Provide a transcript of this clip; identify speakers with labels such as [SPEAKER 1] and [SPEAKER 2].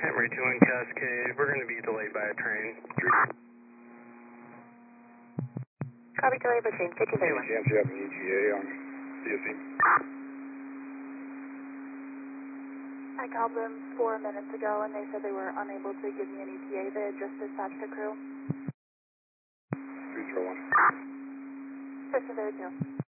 [SPEAKER 1] Emory 2 in Cascade, we're going to be delayed by a train.
[SPEAKER 2] Copy, delayed by train, 1531.
[SPEAKER 3] Any chance you have an ETA on DSC?
[SPEAKER 2] I called them 4 minutes ago and they said they were unable to give me an ETA. They had just dispatched a crew.
[SPEAKER 3] 201.
[SPEAKER 2] System 02.